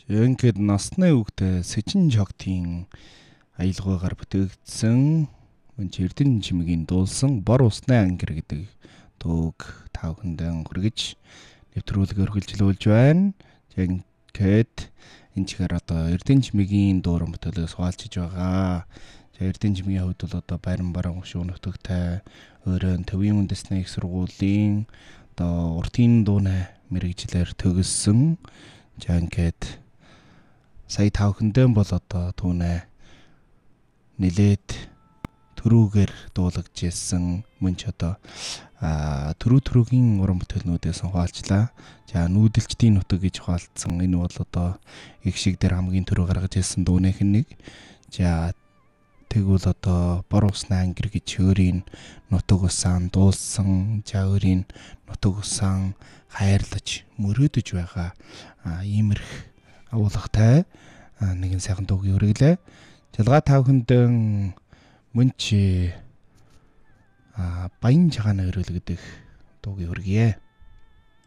Ингээд насны үгтэй Сэжин Чогтын аялгаагаар бүтээгдсэн мөн Эрдэнэ чимгийн дуулсан Бор усны ангир гэдэг дууг та бүхэндээ хүргэж нэвтрүүлэг өргөлжлүүлж байна. Тэгээд энэ чигээр одоо Эрдэнэ чимгийн дууран бүтээлээс хуваалцж байгаа. За Эрдэнэ чимгийн хувьд бол одоо Байран баруун гушуун нутагтай өөрөө Төвийн үндэсний их сургуулийн одоо уртын дууны мэрэгчлэр төгссөн. За ингээд сая тавхандаа бол одоо түүнээ нилээд төрүүгээр дуулагдж ирсэн мөн ч одоо төрүүгийн уран бүтээлнүүдээс хуваалцлаа. За нүүдэлчдийн нутаг гэж хуваалцсан. Энэ бол одоо их шиг дээр хамгийн түрүү гаргаж ирсэн дууных нэг. За тэгвэл одоо Бор усны ангир гэж өөрийн нутаг усаан дуулсан. За өөрийн нутаг усаан хайрлаж мөрөөдөж байгаа иймэрх агуулгатай нэгэн сайхан дууг өргөлээ. Жалгаа тавхандаа мөн чи баян чагааны өрөөл гэдэг дууг өргөе.